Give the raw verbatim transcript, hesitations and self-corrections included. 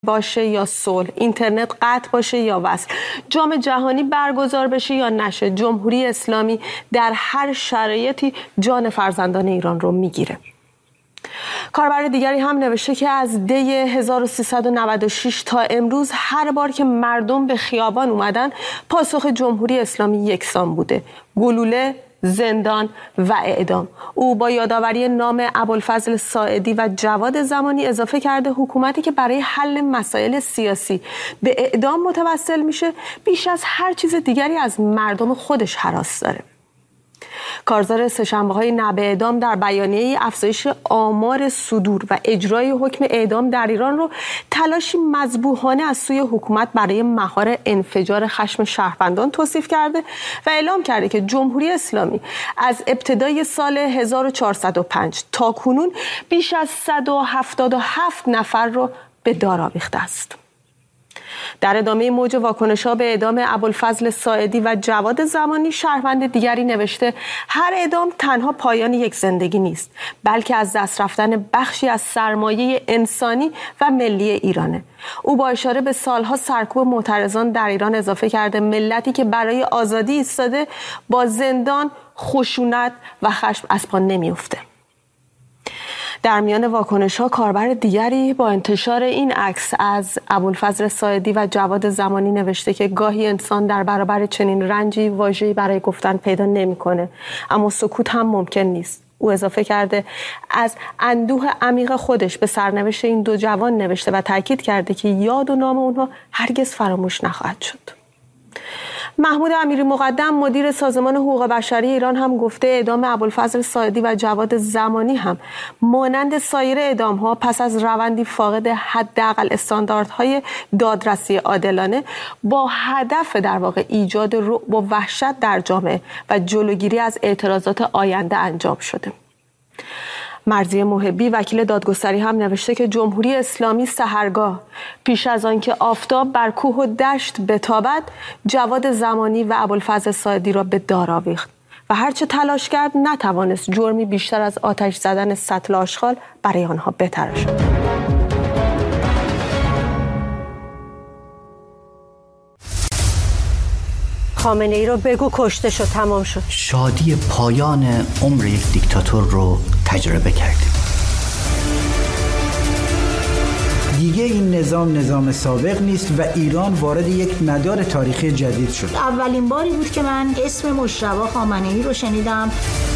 باشه یا صلح، اینترنت قطع باشه یا وصل، جام جهانی برگزار بشه یا نشه، جمهوری اسلامی در هر شرایطی جان فرزندان ایران رو میگیره. کاربر دیگری هم نوشته که از دی هزار و سیصد و نود و شش تا امروز هر بار که مردم به خیابان اومدن پاسخ جمهوری اسلامی یکسان بوده: گلوله، زندان و اعدام. او با یادآوری نام ابوالفضل ساعدی و جواد زمانی اضافه کرده حکومتی که برای حل مسائل سیاسی به اعدام متوسل میشه بیش از هر چیز دیگری از مردم خودش هراس داره. کارزار سه‌شنبه‌های نه به اعدام در بیانیه افزایش آمار صدور و اجرای حکم اعدام در ایران رو تلاشی مذبوحانه از سوی حکومت برای مهار انفجار خشم شهروندان توصیف کرده و اعلام کرده که جمهوری اسلامی از ابتدای سال هزار و چهارصد و پنج تا کنون بیش از صد و هفتاد و هفت نفر رو به دار آویخته است. در ادامه موج واکنش‌ها به اعدام ابوالفضل ساعدی و جواد زمانی، شهروند دیگری نوشته هر اعدام تنها پایان یک زندگی نیست، بلکه از دست رفتن بخشی از سرمایه انسانی و ملی ایرانه. او با اشاره به سالها سرکوب معترضان در ایران اضافه کرده ملتی که برای آزادی ایستاده با زندان، خشونت و خشم از پا نمی‌افته. در میان واکنش‌ها کاربر دیگری با انتشار این عکس از ابوالفضل ساعدی و جواد زمانی نوشته که گاهی انسان در برابر چنین رنجی واژه‌ای برای گفتن پیدا نمی‌کنه، اما سکوت هم ممکن نیست. او اضافه کرده از اندوه عمیق خودش به سرنوشت این دو جوان نوشته و تاکید کرده که یاد و نام اونها هرگز فراموش نخواهد شد. محمود امیری مقدم مدیر سازمان حقوق بشری ایران هم گفته اعدام ابوالفضل ساعدی و جواد زمانی هم مانند سایر اعدام‌ها پس از روندی فاقد حداقل استانداردهای دادرسی عادلانه با هدف در واقع ایجاد رعب و وحشت در جامعه و جلوگیری از اعتراضات آینده انجام شده. مرضیه محبی وکیل دادگستری هم نوشته که جمهوری اسلامی سحرگاه پیش از آن که آفتاب بر کوه و دشت بتابد جواد زمانی و ابوالفضل ساعدی را به دار آویخت و هرچه تلاش کرد نتوانست جرمی بیشتر از آتش زدن سطل آشغال برای آنها بتراشد. خامنه ای رو بگو کشته شد، تمام شد. شادی پایان عمر یک دیکتاتور رو تجربه کردیم. دیگه این نظام نظام سابق نیست و ایران وارد یک مدار تاریخی جدید شد. اولین باری بود که من اسم مجتبی خامنه ای رو شنیدم.